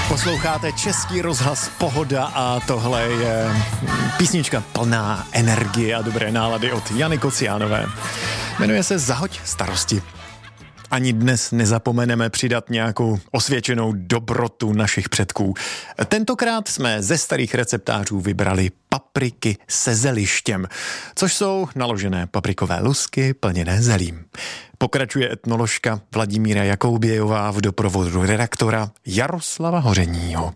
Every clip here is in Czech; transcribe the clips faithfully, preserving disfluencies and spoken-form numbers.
Posloucháte Český rozhlas Pohoda a tohle je písnička plná energie a dobré nálady od Jany Kociánové. Jmenuje se Zahoď starosti. Ani dnes nezapomeneme přidat nějakou osvědčenou dobrotu našich předků. Tentokrát jsme ze starých receptářů vybrali papriky se zelištěm, což jsou naložené paprikové lusky plněné zelím. Pokračuje etnoložka Vladimíra Jakoubějová v doprovodu redaktora Jaroslava Hořeního.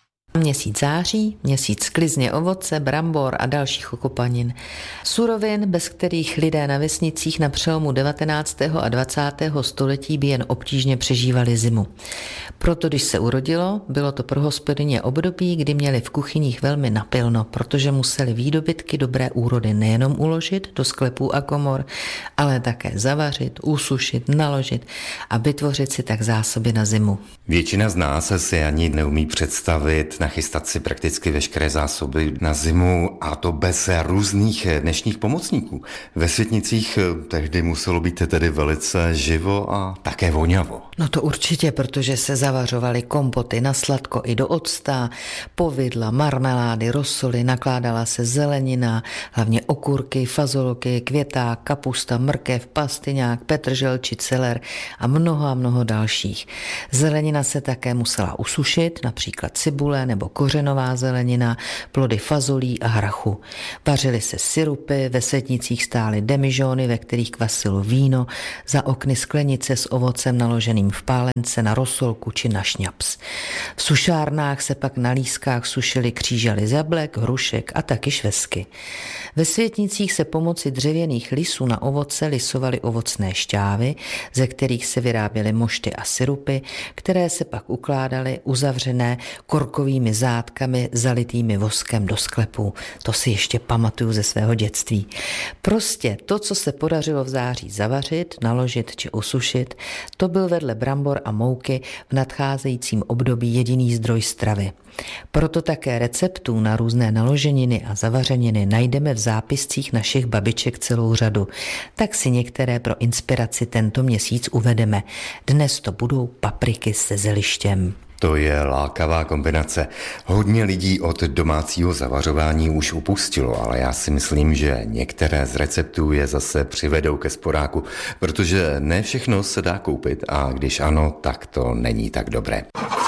Měsíc září, měsíc sklizně ovoce, brambor a dalších okopanin. Surovin, bez kterých lidé na vesnicích na přelomu devatenáctého a dvacátého století by jen obtížně přežívali zimu. Proto, když se urodilo, bylo to pro hospodyně období, kdy měli v kuchyních velmi napilno, protože museli výdobytky dobré úrody nejenom uložit do sklepů a komor, ale také zavařit, usušit, naložit a vytvořit si tak zásoby na zimu. Většina z nás si ani neumí představit nachystat si prakticky veškeré zásoby na zimu, a to bez různých dnešních pomocníků. Ve světnicích tehdy muselo být tedy velice živo a také voňavo. No to určitě, protože se zavařovaly kompoty na sladko i do octa, povidla, marmelády, rosoly, nakládala se zelenina, hlavně okurky, fazolky, květák, kapusta, mrkev, pastyňák, petržel či celer a mnoho a mnoho dalších. Zelenina se také musela usušit, například cibule nebo kořenová zelenina, plody fazolí a hrachu. Vařily se sirupy, ve světnicích stály demižony, ve kterých kvasilo víno, za okny sklenice s ovocem naloženým v pálence na rosolku či na šňaps. V sušárnách se pak na lískách sušily křížaly z jablek, hrušek a taky švestky. Ve světnicích se pomocí dřevěných lisů na ovoce lisovaly ovocné šťávy, ze kterých se vyráběly mošty a sirupy, které se pak ukládaly uzavřené korkovými zádkami zalitými voskem do sklepů. To si ještě pamatuju ze svého dětství. Prostě to, co se podařilo v září zavařit, naložit či usušit, to byl vedle brambor a mouky v nadcházejícím období jediný zdroj stravy. Proto také receptů na různé naloženiny a zavařeniny najdeme v zápiscích našich babiček celou řadu. Tak si některé pro inspiraci tento měsíc uvedeme. Dnes to budou papriky se zelištěm. To je lákavá kombinace. Hodně lidí od domácího zavařování už upustilo, ale já si myslím, že některé z receptů je zase přivedou ke sporáku, protože ne všechno se dá koupit a když ano, tak to není tak dobré.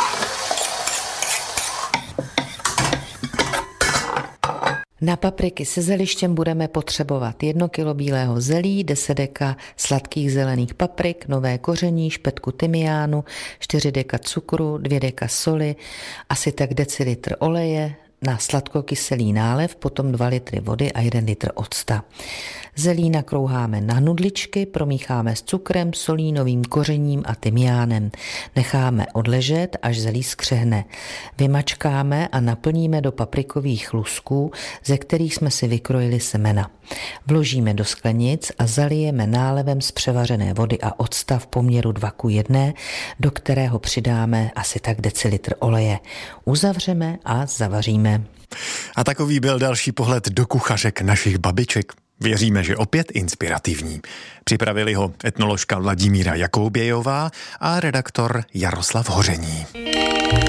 Na papriky se zelištěm budeme potřebovat jedno kilo bílého zelí, deset deka sladkých zelených paprik, nové koření, špetku tymiánu, čtyři deka cukru, dvě deka soli, asi tak decilitr oleje, na sladkokyselý nálev, potom dva litry vody a jeden litr octa. Zelí nakrouháme na nudličky, promícháme s cukrem, solí, novým kořením a tymiánem. Necháme odležet, až zelí skřehne. Vymačkáme a naplníme do paprikových lusků, ze kterých jsme si vykrojili semena. Vložíme do sklenic a zalijeme nálevem z převařené vody a octa v poměru dva ku jedné, do kterého přidáme asi tak decilitr oleje. Uzavřeme a zavaříme. A takový byl další pohled do kuchařek našich babiček. Věříme, že opět inspirativní. Připravili ho etnoložka Vladimíra Jakoubějová a redaktor Jaroslav Hoření.